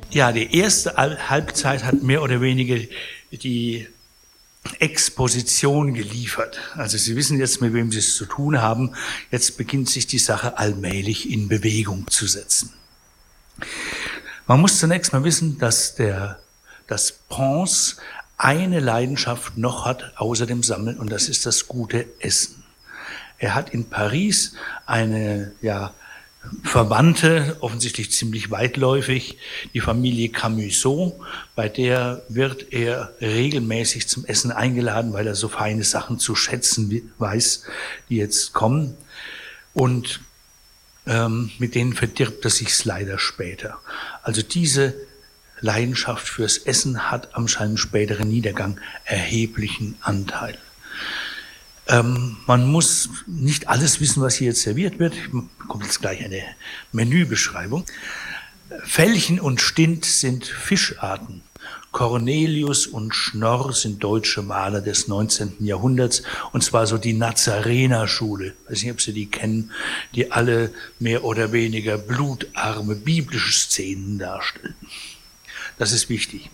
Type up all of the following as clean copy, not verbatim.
Ja, die erste Halbzeit hat mehr oder weniger die Exposition geliefert. Also Sie wissen jetzt, mit wem Sie es zu tun haben. Jetzt beginnt sich die Sache allmählich in Bewegung zu setzen. Man muss zunächst mal wissen, dass Pons eine Leidenschaft noch hat, außer dem Sammeln, und das ist das gute Essen. Er hat in Paris eine, Verwandte, offensichtlich ziemlich weitläufig, die Familie Camusot, bei der wird er regelmäßig zum Essen eingeladen, weil er so feine Sachen zu schätzen weiß, die jetzt kommen. Und mit denen verdirbt er sich's leider später. Also diese Leidenschaft fürs Essen hat am seinem späteren Niedergang erheblichen Anteil. Man muss nicht alles wissen, was hier jetzt serviert wird. Kommt jetzt gleich eine Menübeschreibung. Felchen und Stint sind Fischarten. Cornelius und Schnorr sind deutsche Maler des 19. Jahrhunderts, und zwar so die Nazarenerschule. Ich weiß nicht, ob Sie die kennen, die alle mehr oder weniger blutarme biblische Szenen darstellen. Das ist wichtig.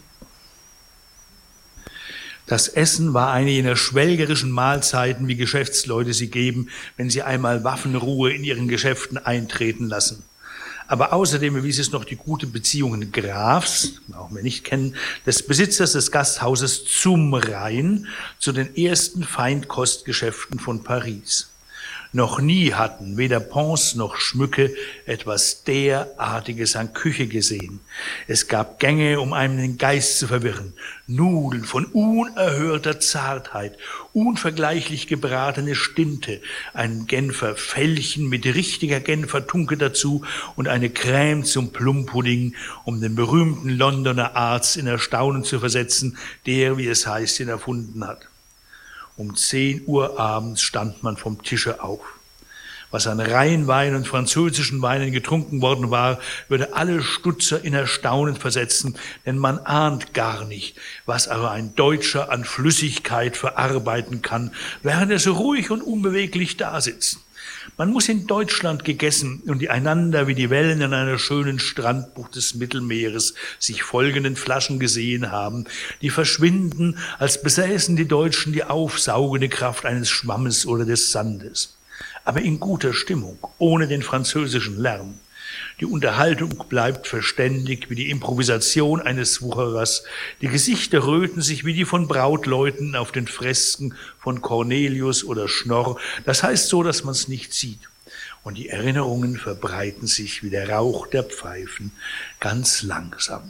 Das Essen war eine jener schwelgerischen Mahlzeiten, wie Geschäftsleute sie geben, wenn sie einmal Waffenruhe in ihren Geschäften eintreten lassen. Aber außerdem erwies es noch die gute Beziehungen Grafs, auch wir nicht kennen, des Besitzers des Gasthauses zum Rhein zu den ersten Feinkostgeschäften von Paris. Noch nie hatten weder Pons noch Schmücke etwas derartiges an Küche gesehen. Es gab Gänge, um einem den Geist zu verwirren, Nudeln von unerhörter Zartheit, unvergleichlich gebratene Stinte, ein Genfer Fellchen mit richtiger Genfer Tunke dazu und eine Crème zum Plumpudding, um den berühmten Londoner Arzt in Erstaunen zu versetzen, der, wie es heißt, ihn erfunden hat. Um 10 Uhr abends stand man vom Tische auf. Was an Rheinwein und französischen Weinen getrunken worden war, würde alle Stutzer in Erstaunen versetzen, denn man ahnt gar nicht, was aber ein Deutscher an Flüssigkeit verarbeiten kann, während er so ruhig und unbeweglich dasitzt. Man muss in Deutschland gegessen und die einander wie die Wellen in einer schönen Strandbucht des Mittelmeeres sich folgenden Flaschen gesehen haben, die verschwinden, als besäßen die Deutschen die aufsaugende Kraft eines Schwammes oder des Sandes. Aber in guter Stimmung, ohne den französischen Lärm. Die Unterhaltung bleibt verständig wie die Improvisation eines Wucherers. Die Gesichter röten sich wie die von Brautleuten auf den Fresken von Cornelius oder Schnorr. Das heißt so, dass man es nicht sieht. Und die Erinnerungen verbreiten sich wie der Rauch der Pfeifen ganz langsam.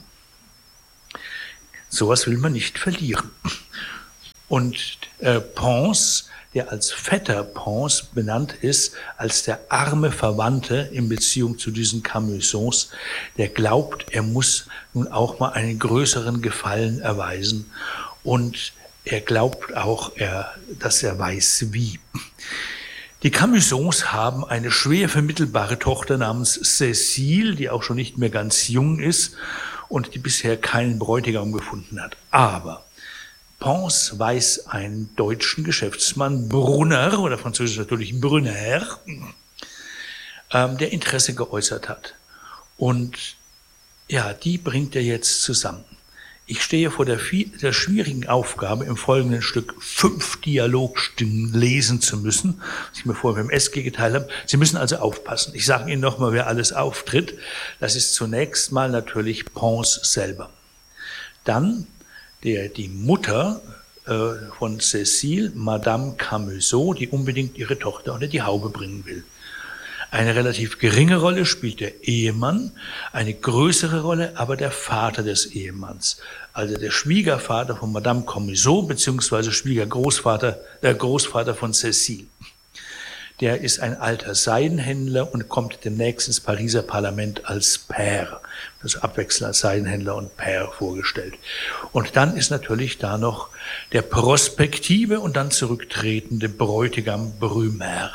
Sowas will man nicht verlieren. Und Pons, der als Vetter Pons benannt ist, als der arme Verwandte in Beziehung zu diesen Camusots, der glaubt, er muss nun auch mal einen größeren Gefallen erweisen, und er glaubt auch, dass er weiß wie. Die Camusots haben eine schwer vermittelbare Tochter namens Cécile, die auch schon nicht mehr ganz jung ist und die bisher keinen Bräutigam gefunden hat. Aber Pons weiß einen deutschen Geschäftsmann, Brunner, oder französisch natürlich Brunner, der Interesse geäußert hat. Und ja, die bringt er jetzt zusammen. Ich stehe vor der schwierigen Aufgabe, im folgenden Stück 5 Dialogstimmen lesen zu müssen, was ich mir vorher beim SG geteilt habe. Sie müssen also aufpassen. Ich sage Ihnen nochmal, wer alles auftritt. Das ist zunächst mal natürlich Pons selber. Dann die Mutter von Cécile, Madame Camusot, die unbedingt ihre Tochter unter die Haube bringen will. Eine relativ geringe Rolle spielt der Ehemann, eine größere Rolle aber der Vater des Ehemanns, also der Schwiegervater von Madame Camusot beziehungsweise Großvater von Cécile. Der ist ein alter Seidenhändler und kommt demnächst ins Pariser Parlament als Père, also abwechselnd als Seidenhändler und Père vorgestellt. Und dann ist natürlich da noch der prospektive und dann zurücktretende Bräutigam Brumaire.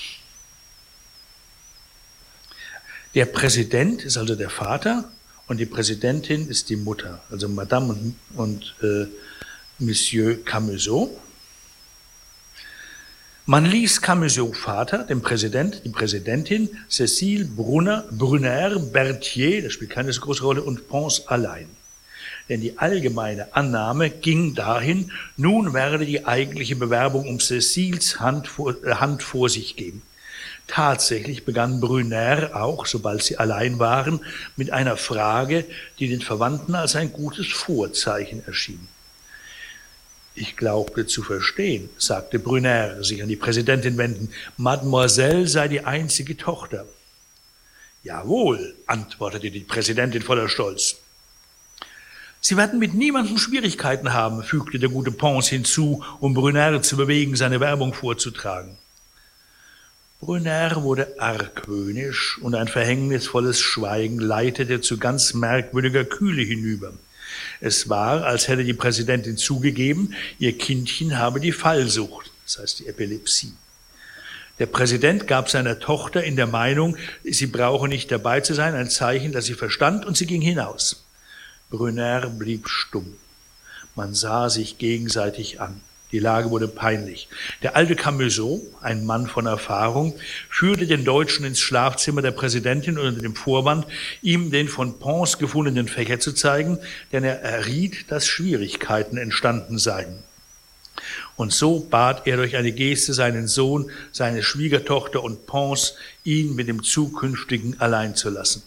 Der Präsident ist also der Vater und die Präsidentin ist die Mutter, also Madame und Monsieur Camusot. Man ließ Camusots Vater, den Präsident, die Präsidentin, Cécile Brunner, Berthier, das spielt keine so große Rolle, und Pons allein. Denn die allgemeine Annahme ging dahin, nun werde die eigentliche Bewerbung um Cécils Hand vor sich gehen. Tatsächlich begann Brunner auch, sobald sie allein waren, mit einer Frage, die den Verwandten als ein gutes Vorzeichen erschien. Ich glaubte zu verstehen, sagte Brunner, sich an die Präsidentin wendend, Mademoiselle sei die einzige Tochter. Jawohl, antwortete die Präsidentin voller Stolz. Sie werden mit niemandem Schwierigkeiten haben, fügte der gute Pons hinzu, um Brunner zu bewegen, seine Werbung vorzutragen. Brunner wurde argwöhnisch und ein verhängnisvolles Schweigen leitete zu ganz merkwürdiger Kühle hinüber. Es war, als hätte die Präsidentin zugegeben, ihr Kindchen habe die Fallsucht, das heißt die Epilepsie. Der Präsident gab seiner Tochter in der Meinung, sie brauche nicht dabei zu sein, ein Zeichen, das sie verstand, und sie ging hinaus. Brunner blieb stumm. Man sah sich gegenseitig an. Die Lage wurde peinlich. Der alte Camusot, ein Mann von Erfahrung, führte den Deutschen ins Schlafzimmer der Präsidentin unter dem Vorwand, ihm den von Pons gefundenen Fächer zu zeigen, denn er erriet, dass Schwierigkeiten entstanden seien. Und so bat er durch eine Geste seinen Sohn, seine Schwiegertochter und Pons, ihn mit dem Zukünftigen allein zu lassen.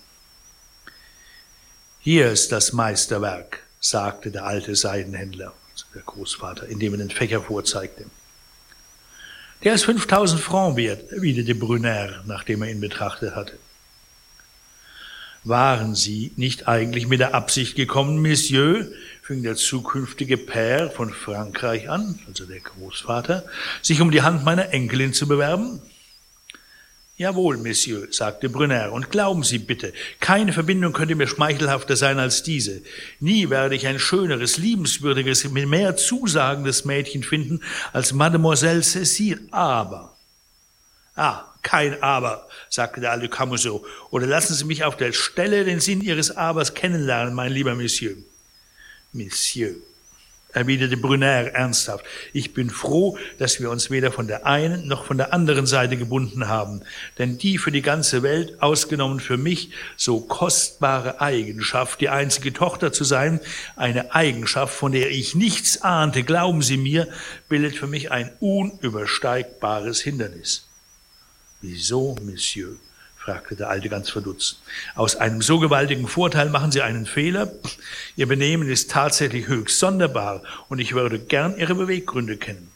Hier ist das Meisterwerk, sagte der alte Seidenhändler, der Großvater, indem er den Fächer vorzeigte. Der ist 5000 Francs wert, erwiderte Brunner, nachdem er ihn betrachtet hatte. Waren Sie nicht eigentlich mit der Absicht gekommen, Monsieur, fing der zukünftige Père von Frankreich an, also der Großvater, sich um die Hand meiner Enkelin zu bewerben? Jawohl, Monsieur, sagte Brunner, und glauben Sie bitte, keine Verbindung könnte mir schmeichelhafter sein als diese. Nie werde ich ein schöneres, liebenswürdiges, mehr zusagendes Mädchen finden als Mademoiselle Cécile. Aber, kein Aber, sagte der alte Camusot, oder lassen Sie mich auf der Stelle den Sinn Ihres Abers kennenlernen, mein lieber Monsieur. Monsieur, erwiderte Brunner ernsthaft, ich bin froh, dass wir uns weder von der einen noch von der anderen Seite gebunden haben, denn die für die ganze Welt, ausgenommen für mich, so kostbare Eigenschaft, die einzige Tochter zu sein, eine Eigenschaft, von der ich nichts ahnte, glauben Sie mir, bildet für mich ein unübersteigbares Hindernis. Wieso, Monsieur? Fragte der Alte ganz verdutzt. Aus einem so gewaltigen Vorteil machen Sie einen Fehler? Ihr Benehmen ist tatsächlich höchst sonderbar und ich würde gern Ihre Beweggründe kennen.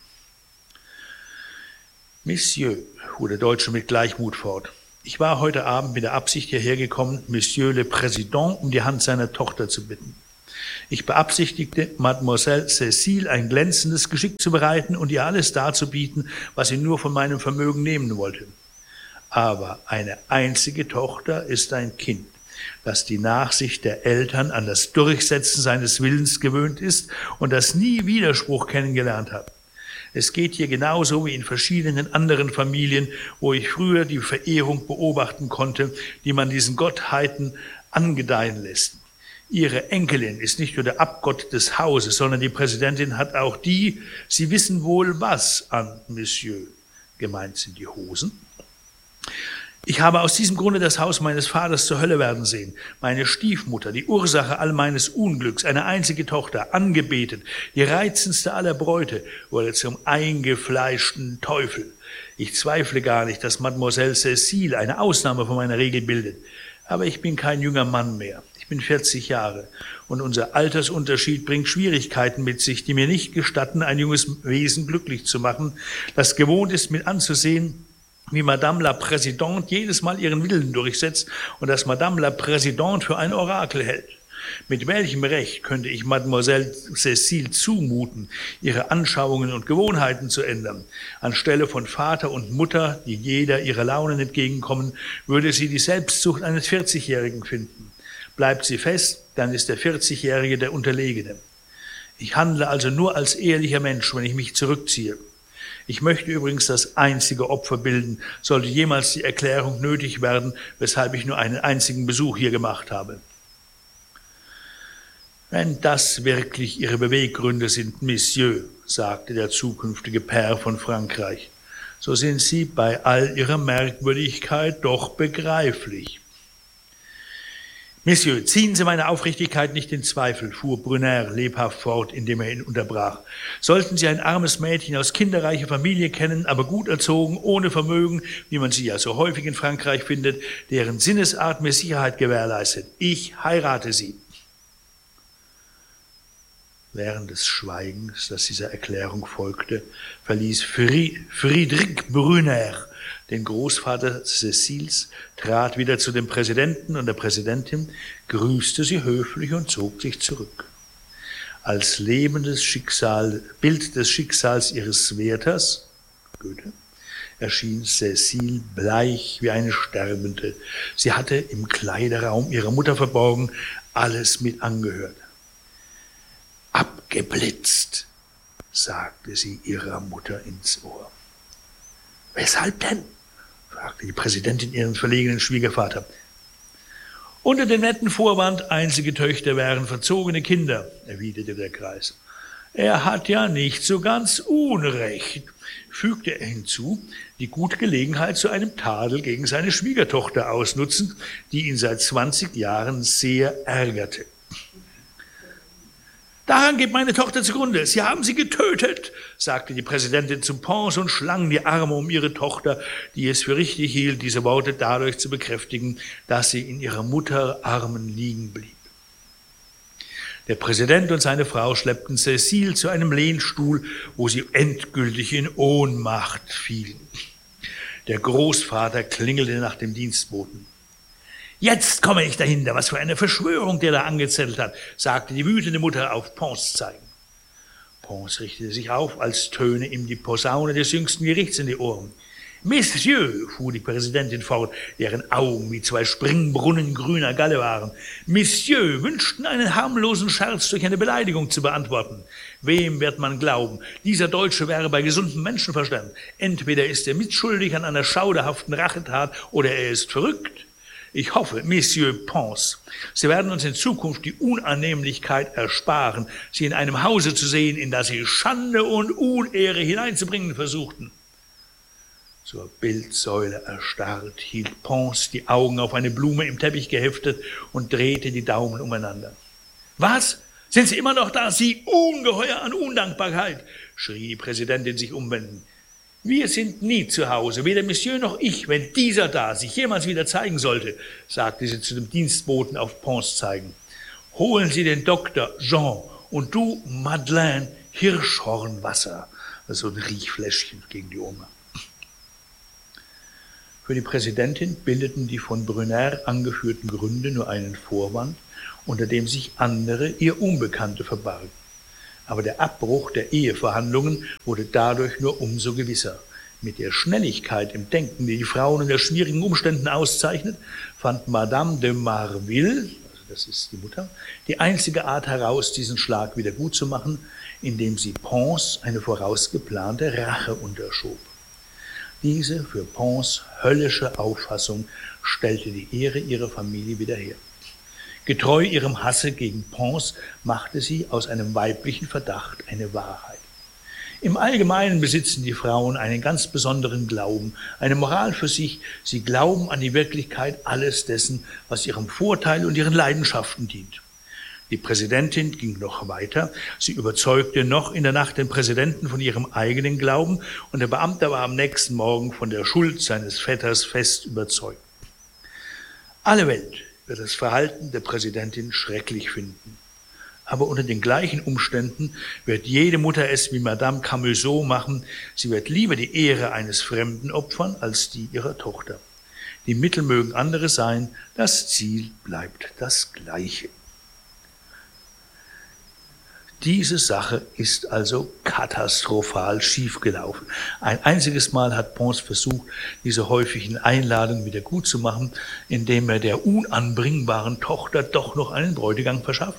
Monsieur, fuhr der Deutsche mit Gleichmut fort, ich war heute Abend mit der Absicht hierher gekommen, Monsieur le Président um die Hand seiner Tochter zu bitten. Ich beabsichtigte, Mademoiselle Cécile ein glänzendes Geschick zu bereiten und ihr alles darzubieten, was sie nur von meinem Vermögen nehmen wollte. Aber eine einzige Tochter ist ein Kind, das die Nachsicht der Eltern an das Durchsetzen seines Willens gewöhnt ist und das nie Widerspruch kennengelernt hat. Es geht hier genauso wie in verschiedenen anderen Familien, wo ich früher die Verehrung beobachten konnte, die man diesen Gottheiten angedeihen lässt. Ihre Enkelin ist nicht nur der Abgott des Hauses, sondern die Präsidentin hat auch die, Sie wissen wohl was an, Monsieur. Gemeint sind die Hosen. Ich habe aus diesem Grunde das Haus meines Vaters zur Hölle werden sehen. Meine Stiefmutter, die Ursache all meines Unglücks, eine einzige Tochter, angebetet, die reizendste aller Bräute, wurde zum eingefleischten Teufel. Ich zweifle gar nicht, dass Mademoiselle Cécile eine Ausnahme von meiner Regel bildet. Aber ich bin kein junger Mann mehr. Ich bin 40 Jahre und unser Altersunterschied bringt Schwierigkeiten mit sich, die mir nicht gestatten, ein junges Wesen glücklich zu machen, das gewohnt ist, mit anzusehen, wie Madame la Présidente jedes Mal ihren Willen durchsetzt und das Madame la Présidente für ein Orakel hält. Mit welchem Recht könnte ich Mademoiselle Cécile zumuten, ihre Anschauungen und Gewohnheiten zu ändern? Anstelle von Vater und Mutter, die jeder ihrer Launen entgegenkommen, würde sie die Selbstsucht eines 40-Jährigen finden. Bleibt sie fest, dann ist der 40-Jährige der Unterlegene. Ich handle also nur als ehrlicher Mensch, wenn ich mich zurückziehe. Ich möchte übrigens das einzige Opfer bilden, sollte jemals die Erklärung nötig werden, weshalb ich nur einen einzigen Besuch hier gemacht habe. Wenn das wirklich Ihre Beweggründe sind, Monsieur, sagte der zukünftige Père von Frankreich, so sind sie bei all ihrer Merkwürdigkeit doch begreiflich. Monsieur, ziehen Sie meine Aufrichtigkeit nicht in Zweifel, fuhr Brunner lebhaft fort, indem er ihn unterbrach. Sollten Sie ein armes Mädchen aus kinderreicher Familie kennen, aber gut erzogen, ohne Vermögen, wie man sie ja so häufig in Frankreich findet, deren Sinnesart mir Sicherheit gewährleistet, ich heirate sie. Während des Schweigens, das dieser Erklärung folgte, verließ Friedrich Brunner den Großvater Cécils, trat wieder zu dem Präsidenten und der Präsidentin, grüßte sie höflich und zog sich zurück. Als lebendes Bild des Schicksals ihres Wärters, Goethe, erschien Cécile bleich wie eine Sterbende. Sie hatte im Kleiderraum ihrer Mutter verborgen alles mit angehört. Abgeblitzt, sagte sie ihrer Mutter ins Ohr. Weshalb denn? Fragte die Präsidentin ihren verlegenen Schwiegervater. Unter dem netten Vorwand, einzige Töchter wären verzogene Kinder, erwiderte der Greis. Er hat ja nicht so ganz Unrecht, fügte er hinzu, die gute Gelegenheit zu einem Tadel gegen seine Schwiegertochter ausnutzend, die ihn seit 20 Jahren sehr ärgerte. Daran geht meine Tochter zugrunde. Sie haben sie getötet, sagte die Präsidentin zum Pons und schlang die Arme um ihre Tochter, die es für richtig hielt, diese Worte dadurch zu bekräftigen, dass sie in ihrer Mutter Armen liegen blieb. Der Präsident und seine Frau schleppten Cécile zu einem Lehnstuhl, wo sie endgültig in Ohnmacht fielen. Der Großvater klingelte nach dem Dienstboten. Jetzt komme ich dahinter, was für eine Verschwörung der da angezettelt hat, sagte die wütende Mutter auf Pons zeigend. Pons richtete sich auf, als töne ihm die Posaune des jüngsten Gerichts in die Ohren. Monsieur, fuhr die Präsidentin fort, deren Augen wie zwei Springbrunnen grüner Galle waren, Monsieur wünschten einen harmlosen Scherz durch eine Beleidigung zu beantworten. Wem wird man glauben? Dieser Deutsche wäre bei gesundem Menschenverstand. Entweder ist er mitschuldig an einer schauderhaften Rachetat oder er ist verrückt. Ich hoffe, Monsieur Pons, Sie werden uns in Zukunft die Unannehmlichkeit ersparen, Sie in einem Hause zu sehen, in das Sie Schande und Unehre hineinzubringen versuchten. Zur Bildsäule erstarrt hielt Pons die Augen auf eine Blume im Teppich geheftet und drehte die Daumen umeinander. Was? Sind Sie immer noch da, Sie Ungeheuer an Undankbarkeit? Schrie die Präsidentin sich umwendend. Wir sind nie zu Hause, weder Monsieur noch ich, wenn dieser da sich jemals wieder zeigen sollte, sagte sie zu dem Dienstboten auf Pons zeigend. Holen Sie den Doktor Jean und du, Madeleine, Hirschhornwasser, also ein Riechfläschchen gegen die Oma. Für die Präsidentin bildeten die von Brunner angeführten Gründe nur einen Vorwand, unter dem sich andere, ihr Unbekannte, verbargen. Aber der Abbruch der Eheverhandlungen wurde dadurch nur umso gewisser. Mit der Schnelligkeit im Denken, die die Frauen unter schwierigen Umständen auszeichnet, fand Madame de Marville, also das ist die Mutter, die einzige Art heraus, diesen Schlag wieder gut zu machen, indem sie Pons eine vorausgeplante Rache unterschob. Diese für Pons höllische Auffassung stellte die Ehre ihrer Familie wieder her. Getreu ihrem Hasse gegen Pons machte sie aus einem weiblichen Verdacht eine Wahrheit. Im Allgemeinen besitzen die Frauen einen ganz besonderen Glauben, eine Moral für sich. Sie glauben an die Wirklichkeit alles dessen, was ihrem Vorteil und ihren Leidenschaften dient. Die Präsidentin ging noch weiter. Sie überzeugte noch in der Nacht den Präsidenten von ihrem eigenen Glauben und der Beamte war am nächsten Morgen von der Schuld seines Vetters fest überzeugt. Alle Welt wird das Verhalten der Präsidentin schrecklich finden. Aber unter den gleichen Umständen wird jede Mutter es wie Madame Camusot machen. Sie wird lieber die Ehre eines Fremden opfern als die ihrer Tochter. Die Mittel mögen andere sein, das Ziel bleibt das gleiche. Diese Sache ist also katastrophal schiefgelaufen. Ein einziges Mal hat Pons versucht, diese häufigen Einladungen wieder gut zu machen, indem er der unanbringbaren Tochter doch noch einen Bräutigam verschafft.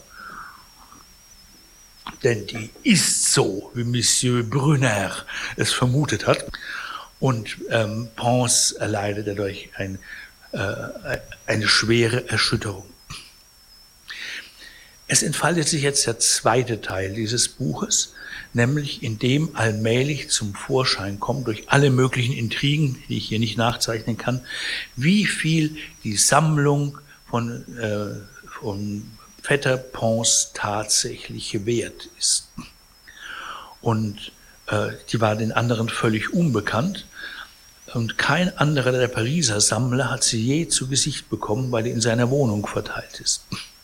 Denn die ist so, wie Monsieur Brunner es vermutet hat. Und Pons erleidet dadurch eine schwere Erschütterung. Es entfaltet sich jetzt der zweite Teil dieses Buches, nämlich in dem allmählich zum Vorschein kommt, durch alle möglichen Intrigen, die ich hier nicht nachzeichnen kann, wie viel die Sammlung von Vetter Pons tatsächlich wert ist. Und die war den anderen völlig unbekannt. Und kein anderer der Pariser Sammler hat sie je zu Gesicht bekommen, weil die in seiner Wohnung verteilt ist.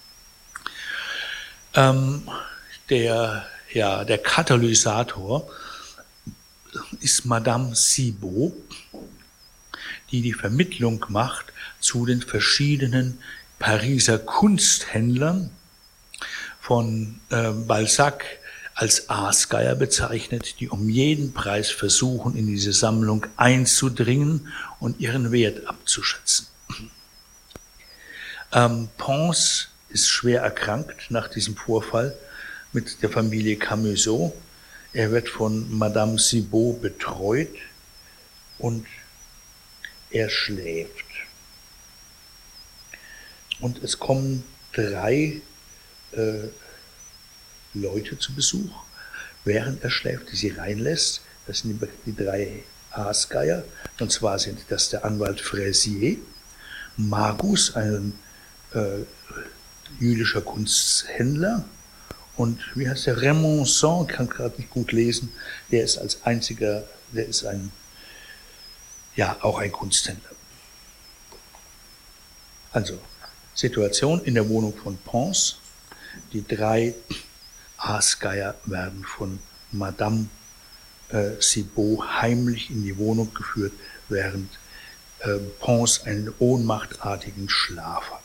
Der Katalysator ist Madame Cibot, die die Vermittlung macht zu den verschiedenen Pariser Kunsthändlern, von Balzac als Aasgeier bezeichnet, die um jeden Preis versuchen, in diese Sammlung einzudringen und ihren Wert abzuschätzen. Pons ist schwer erkrankt nach diesem Vorfall mit der Familie Camusot. Er wird von Madame Cibot betreut und er schläft. Und es kommen 3 Leute zu Besuch, während er schläft, die sie reinlässt. Das sind die 3 Aasgeier. Und zwar sind das der Anwalt Fraisier, Magus, ein jüdischer Kunsthändler, und wie heißt der, Remonson, kann gerade nicht gut lesen, der ist als einziger, der ist auch ein Kunsthändler. Also, Situation in der Wohnung von Pons. Die 3 Aasgeier werden von Madame Cibot heimlich in die Wohnung geführt, während Pons einen ohnmachtartigen Schlaf hat.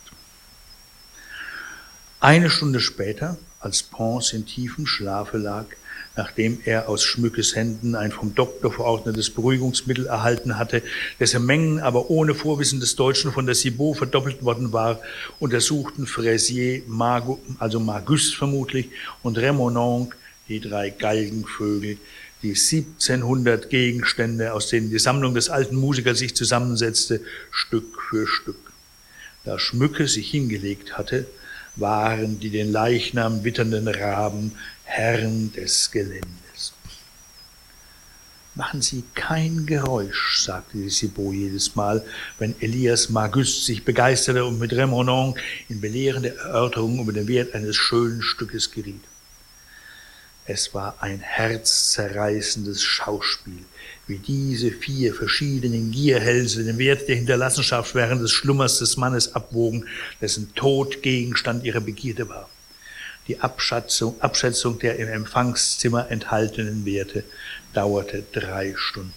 Eine Stunde später, als Pons in tiefem Schlafe lag, nachdem er aus Schmückes Händen ein vom Doktor verordnetes Beruhigungsmittel erhalten hatte, dessen Mengen aber ohne Vorwissen des Deutschen von der Cibot verdoppelt worden war, untersuchten Fraisier, Magus vermutlich, und Remononc, die 3 Galgenvögel, die 1700 Gegenstände, aus denen die Sammlung des alten Musikers sich zusammensetzte, Stück für Stück. Da Schmücke sich hingelegt hatte, waren die den Leichnam witternden Raben Herren des Geländes. Machen Sie kein Geräusch, sagte die Cibot jedes Mal, wenn Elias Magus sich begeisterte und mit Remononc in belehrende Erörterungen über den Wert eines schönen Stückes geriet. Es war ein herzzerreißendes Schauspiel, wie diese 4 verschiedenen Gierhälse den Wert der Hinterlassenschaft während des Schlummers des Mannes abwogen, dessen Tod Gegenstand ihrer Begierde war. Die Abschätzung der im Empfangszimmer enthaltenen Werte dauerte 3 Stunden.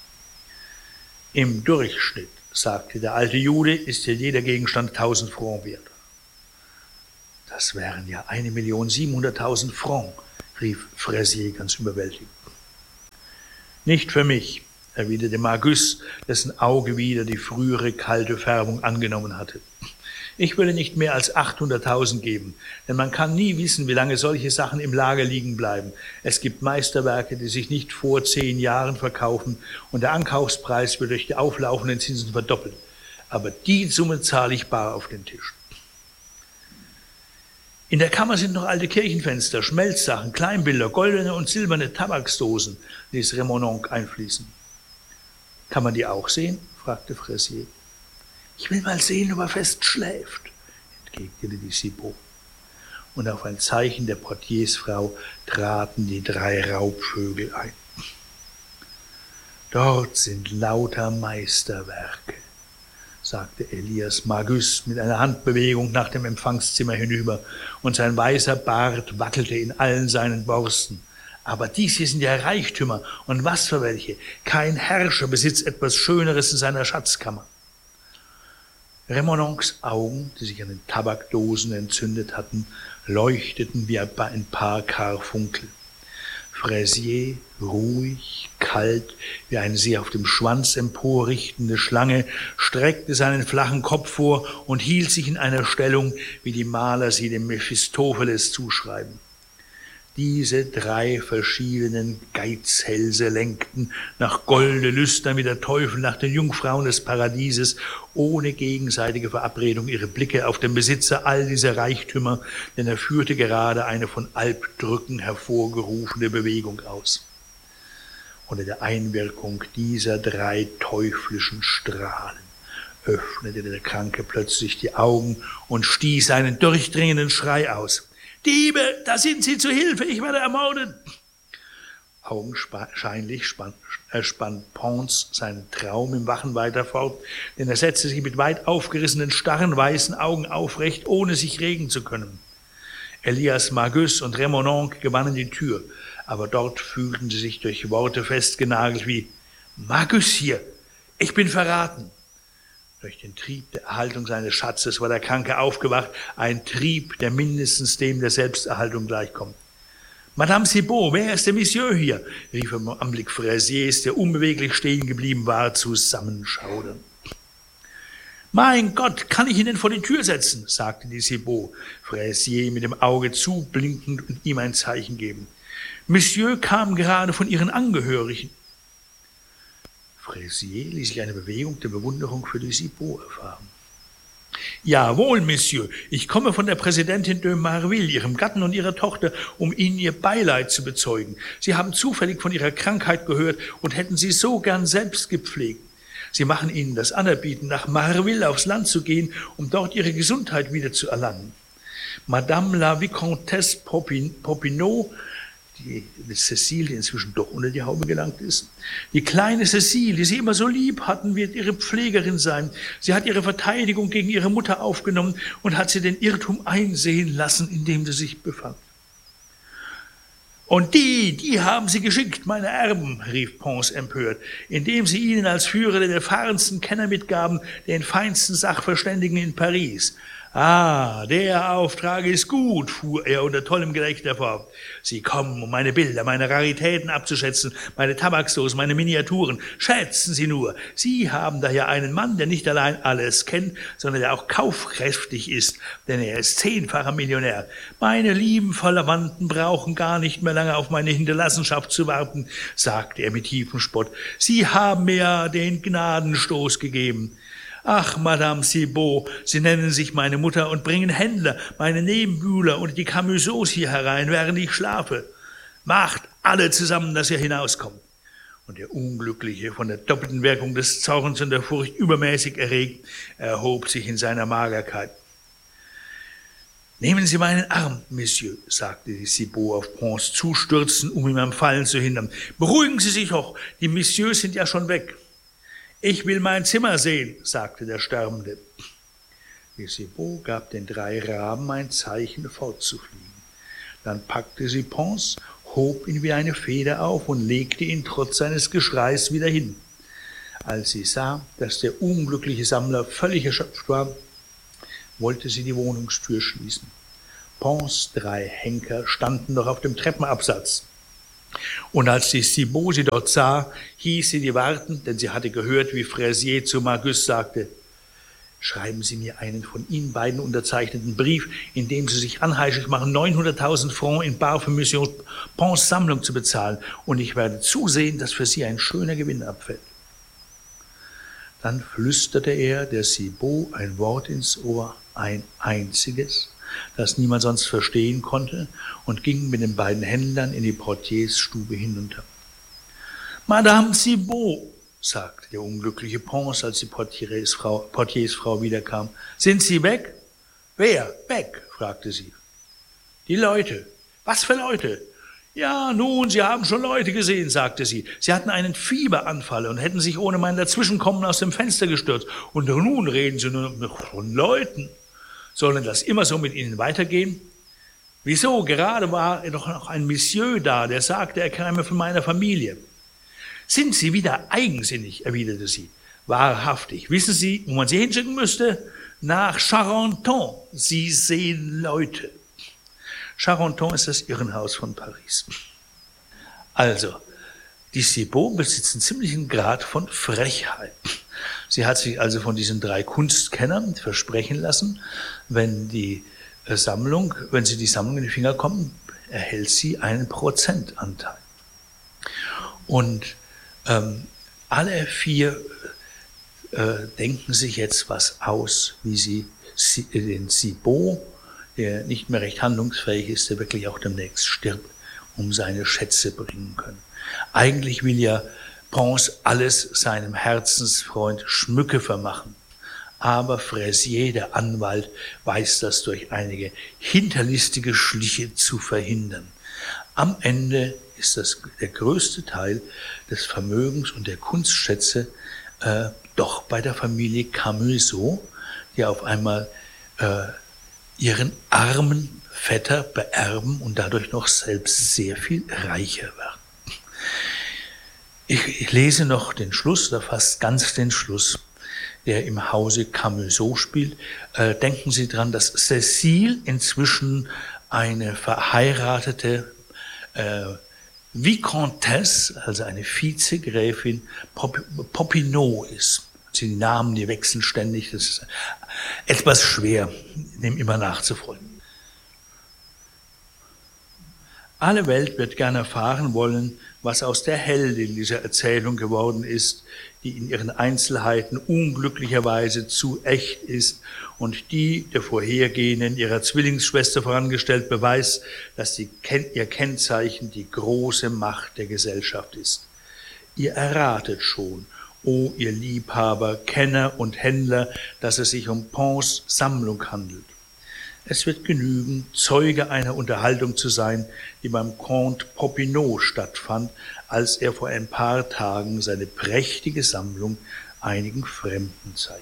Im Durchschnitt, sagte der alte Jude, ist hier jeder Gegenstand 1000 Francs wert. Das wären ja 1.700.000 Francs, rief Fraisier ganz überwältigt. Nicht für mich, erwiderte Magus, dessen Auge wieder die frühere kalte Färbung angenommen hatte. Ich würde nicht mehr als 800.000 geben, denn man kann nie wissen, wie lange solche Sachen im Lager liegen bleiben. Es gibt Meisterwerke, die sich nicht vor 10 Jahren verkaufen, und der Ankaufspreis wird durch die auflaufenden Zinsen verdoppelt. Aber die Summe zahle ich bar auf den Tisch. In der Kammer sind noch alte Kirchenfenster, Schmelzsachen, Kleinbilder, goldene und silberne Tabaksdosen, ließ Remononc einfließen. Kann man die auch sehen? Fragte Fraisier. Ich will mal sehen, ob er fest schläft, entgegnete die Cibot. Und auf ein Zeichen der Portiersfrau traten die 3 Raubvögel ein. Dort sind lauter Meisterwerke, sagte Elias Magus mit einer Handbewegung nach dem Empfangszimmer hinüber, und sein weißer Bart wackelte in allen seinen Borsten. Aber dies hier sind ja Reichtümer, und was für welche. Kein Herrscher besitzt etwas Schöneres in seiner Schatzkammer. Remononcs Augen, die sich an den Tabakdosen entzündet hatten, leuchteten wie ein paar Karfunkel. Fraisier, ruhig, kalt, wie eine sie auf dem Schwanz emporrichtende Schlange, streckte seinen flachen Kopf vor und hielt sich in einer Stellung, wie die Maler sie dem Mephistopheles zuschreiben. Diese 3 verschiedenen Geizhälse lenkten nach Golde lüstern wie der Teufel nach den Jungfrauen des Paradieses, ohne gegenseitige Verabredung ihre Blicke auf den Besitzer all dieser Reichtümer, denn er führte gerade eine von Alpdrücken hervorgerufene Bewegung aus. Unter der Einwirkung dieser 3 teuflischen Strahlen öffnete der Kranke plötzlich die Augen und stieß einen durchdringenden Schrei aus. »Diebe, da sind Sie, zu Hilfe, ich werde ermordet!« Augenscheinlich spann Pons seinen Traum im Wachen weiter fort, denn er setzte sich mit weit aufgerissenen, starren, weißen Augen aufrecht, ohne sich regen zu können. Elias Magus und Remononc gewannen die Tür, aber dort fühlten sie sich durch Worte festgenagelt wie »Magus hier, ich bin verraten!« Durch den Trieb der Erhaltung seines Schatzes war der Kranke aufgewacht, ein Trieb, der mindestens dem der Selbsterhaltung gleichkommt. »Madame Cibot, wer ist der Monsieur hier?« rief er im Anblick Fraisiers, der unbeweglich stehen geblieben war, zusammenschaudernd. »Mein Gott, kann ich ihn denn vor die Tür setzen?« sagte die Cibot, Fraisier mit dem Auge zublinkend und ihm ein Zeichen gebend. »Monsieur kam gerade von Ihren Angehörigen.« Fraisier ließ sich eine Bewegung der Bewunderung für die Cibot erfahren. »Jawohl, Monsieur, ich komme von der Präsidentin de Marville, Ihrem Gatten und Ihrer Tochter, um Ihnen Ihr Beileid zu bezeugen. Sie haben zufällig von Ihrer Krankheit gehört und hätten sie so gern selbst gepflegt. Sie machen Ihnen das Anerbieten, nach Marville aufs Land zu gehen, um dort Ihre Gesundheit wieder zu erlangen. Madame la Vicomtesse Popinot, die Cécile, die inzwischen doch unter die Haube gelangt ist. Die kleine Cécile, die Sie immer so lieb hatten, wird Ihre Pflegerin sein. Sie hat Ihre Verteidigung gegen Ihre Mutter aufgenommen und hat sie den Irrtum einsehen lassen, in dem sie sich befand. »Und die haben Sie geschickt, meine Erben«, rief Pons empört, indem sie ihnen als Führer den erfahrensten Kenner mitgaben, den feinsten Sachverständigen in Paris. »Ah, der Auftrag ist gut«, fuhr er unter tollem Gelächter fort. »Sie kommen, um meine Bilder, meine Raritäten abzuschätzen, meine Tabaksdosen, meine Miniaturen. Schätzen Sie nur, Sie haben daher einen Mann, der nicht allein alles kennt, sondern der auch kaufkräftig ist, denn er ist 10-facher Millionär. Meine lieben Verwandten brauchen gar nicht mehr lange auf meine Hinterlassenschaft zu warten«, sagte er mit tiefem Spott. »Sie haben mir ja den Gnadenstoß gegeben. Ach, Madame Cibot, Sie nennen sich meine Mutter und bringen Händler, meine Nebenbuhler und die Camusots hier herein, während ich schlafe. Macht alle zusammen, dass ihr hinauskommt.« Und der Unglückliche, von der doppelten Wirkung des Zorns und der Furcht übermäßig erregt, erhob sich in seiner Magerkeit. »Nehmen Sie meinen Arm, Monsieur«, sagte die Cibot auf Pons zustürzen, um ihm am Fallen zu hindern. »Beruhigen Sie sich doch, die Messieurs sind ja schon weg.« »Ich will mein Zimmer sehen«, sagte der Sterbende. Die Cibot gab den 3 Raben ein Zeichen, fortzufliegen. Dann packte sie Pons, hob ihn wie eine Feder auf und legte ihn trotz seines Geschreis wieder hin. Als sie sah, dass der unglückliche Sammler völlig erschöpft war, wollte sie die Wohnungstür schließen. Pons 3 Henker standen noch auf dem Treppenabsatz. Und als die Cibot sie dort sah, hieß sie die warten, denn sie hatte gehört, wie Fraisier zu Magus sagte, »Schreiben Sie mir einen von Ihnen beiden unterzeichneten Brief, in dem Sie sich anheischig machen, 900.000 Francs in bar für Monsieur Pons Sammlung zu bezahlen, und ich werde zusehen, dass für Sie ein schöner Gewinn abfällt.« Dann flüsterte er der Cibot ein Wort ins Ohr, ein einziges, das niemand sonst verstehen konnte, und ging mit den beiden Händlern in die Portiersstube hinunter. »Madame Cibot«, sagte der unglückliche Pons, als die Portiersfrau wiederkam. »Sind Sie weg?« »Wer? Weg?« fragte sie. »Die Leute.« »Was für Leute?« »Ja, nun, Sie haben schon Leute gesehen«, sagte sie. »Sie hatten einen Fieberanfall und hätten sich ohne mein Dazwischenkommen aus dem Fenster gestürzt. Und nun reden Sie nur noch von Leuten. Sollen das immer so mit Ihnen weitergehen?« »Wieso? Gerade war doch noch ein Monsieur da, der sagte, er käme von meiner Familie.« »Sind Sie wieder eigensinnig?«, erwiderte sie. »Wahrhaftig. Wissen Sie, wo man Sie hinschicken müsste? Nach Charenton. Sie sehen Leute.« Charenton ist das Irrenhaus von Paris. Also, die Cibot besitzt einen ziemlichen Grad von Frechheit. Sie hat sich also von diesen 3 Kunstkennern versprechen lassen, wenn die Sammlung, wenn sie die Sammlung in die Finger kommen, erhält sie einen Prozentanteil. Und alle 4 denken sich jetzt was aus, wie sie den Cibot, der nicht mehr recht handlungsfähig ist, der wirklich auch demnächst stirbt, um seine Schätze bringen können. Eigentlich will ja Pons alles seinem Herzensfreund Schmücke vermachen. Aber Fraisier, der Anwalt, weiß das durch einige hinterlistige Schliche zu verhindern. Am Ende ist das der größte Teil des Vermögens und der Kunstschätze doch bei der Familie Camusot, die auf einmal ihren armen Vetter beerben und dadurch noch selbst sehr viel reicher werden. Ich lese noch den Schluss, oder fast ganz den Schluss, der im Hause Camusot spielt. Denken Sie dran, dass Cécile inzwischen eine verheiratete Vicomtesse, also eine Vizegräfin Popinot ist. Die Namen, die wechseln ständig, das ist etwas schwer, dem immer nachzufolgen. Alle Welt wird gern erfahren wollen, was aus der Heldin dieser Erzählung geworden ist, die in ihren Einzelheiten unglücklicherweise zu echt ist und die der vorhergehenden ihrer Zwillingsschwester vorangestellt beweist, dass ihr Kennzeichen die große Macht der Gesellschaft ist. Ihr erratet schon, o ihr Liebhaber, Kenner und Händler, dass es sich um Pons Sammlung handelt. Es wird genügen, Zeuge einer Unterhaltung zu sein, die beim Comte Popinot stattfand, als er vor ein paar Tagen seine prächtige Sammlung einigen Fremden zeigte.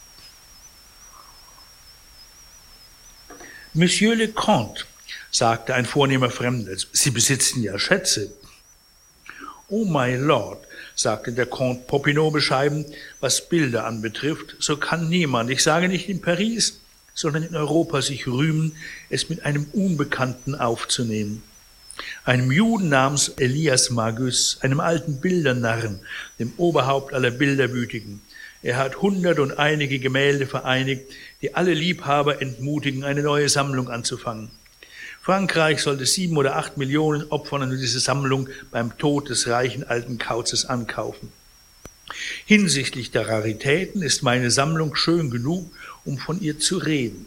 Monsieur le Comte, sagte ein vornehmer Fremder, Sie besitzen ja Schätze. Oh, my Lord, sagte der Comte Popinot bescheiden, was Bilder anbetrifft, so kann niemand, ich sage nicht in Paris, sondern in Europa sich rühmen, es mit einem Unbekannten aufzunehmen. Einem Juden namens Elias Magus, einem alten Bildernarren, dem Oberhaupt aller Bilderwütigen. Er hat 100 und einige Gemälde vereinigt, die alle Liebhaber entmutigen, eine neue Sammlung anzufangen. Frankreich sollte 7 oder 8 Millionen opfern und diese Sammlung beim Tod des reichen alten Kauzes ankaufen. Hinsichtlich der Raritäten ist meine Sammlung schön genug, um von ihr zu reden.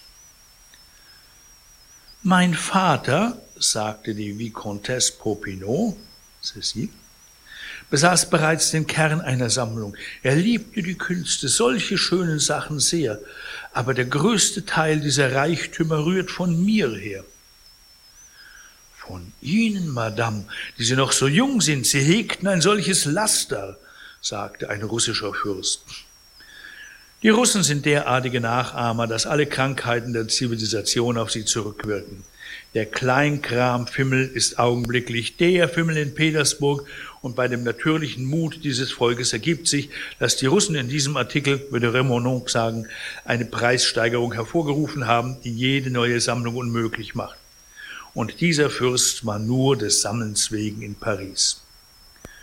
Mein Vater, sagte die Vicomtesse Popinot, Cécile, besaß bereits den Kern einer Sammlung. Er liebte die Künste, solche schönen Sachen sehr, aber der größte Teil dieser Reichtümer rührt von mir her. Von Ihnen, Madame, die Sie noch so jung sind, Sie hegten ein solches Laster, sagte ein russischer Fürst. Die Russen sind derartige Nachahmer, dass alle Krankheiten der Zivilisation auf sie zurückwirken. Der Kleinkram-Fimmel ist augenblicklich der Fimmel in Petersburg und bei dem natürlichen Mut dieses Volkes ergibt sich, dass die Russen in diesem Artikel, würde Remonod sagen, eine Preissteigerung hervorgerufen haben, die jede neue Sammlung unmöglich macht. Und dieser Fürst war nur des Sammelns wegen in Paris.